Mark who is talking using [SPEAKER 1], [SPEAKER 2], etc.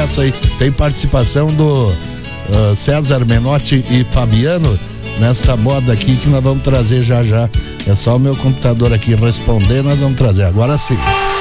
[SPEAKER 1] sucesso aí. Tem participação do César Menotti e Fabiano nesta moda aqui que nós vamos trazer já. É só o meu computador aqui responder, nós vamos trazer. Agora sim.